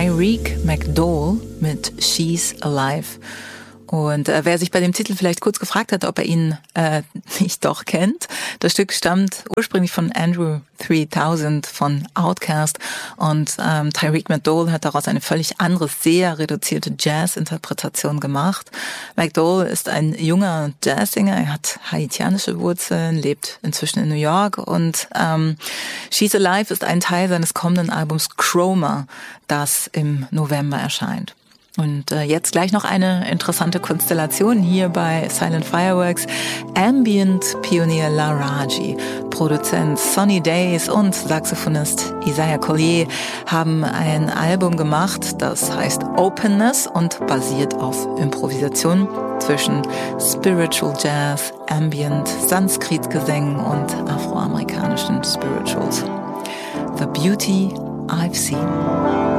Tyreek McDowell mit She's Alive. Und wer sich bei dem Titel vielleicht kurz gefragt hat, ob er ihn nicht doch kennt, das Stück stammt ursprünglich von Andrew 3000 von Outkast und Tyreek McDowell hat daraus eine völlig andere, sehr reduzierte Jazz-Interpretation gemacht. McDowell ist ein junger Jazzsänger, er hat haitianische Wurzeln, lebt inzwischen in New York und She's Alive ist ein Teil seines kommenden Albums Chroma, das im November erscheint. Und jetzt gleich noch eine interessante Konstellation hier bei Silent Fireworks. Ambient-Pionier Laraji, Produzent Sonny Days und Saxophonist Isaiah Collier haben ein Album gemacht, das heißt Openness und basiert auf Improvisation zwischen Spiritual Jazz, Ambient, Sanskrit-Gesängen und afroamerikanischen Spirituals. The Beauty I've Seen.